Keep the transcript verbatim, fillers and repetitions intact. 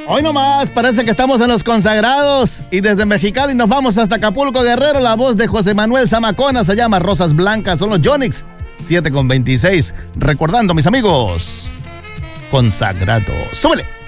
Hoy nomás parece que estamos en los consagrados y desde Mexicali nos vamos hasta Acapulco, Guerrero. La voz de José Manuel Zamacona se llama Rosas Blancas, son los Yonix, siete con veintiséis. Recordando, mis amigos, consagrados. ¡Súbele!